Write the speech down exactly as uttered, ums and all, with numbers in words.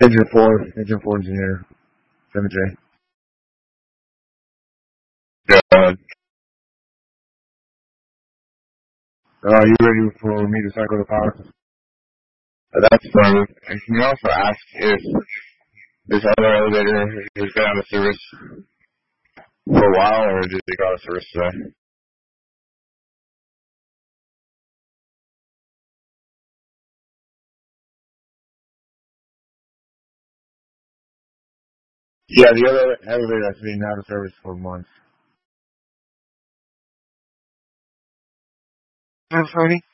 Engine four, engine four engineer, seven J. Good. Are you ready for me to cycle the power? That's fine. And can you also ask if this other elevator has been out of service for a while, or did it go out of service today? Yeah, the other elevator has been out of service for months. I'm sorry.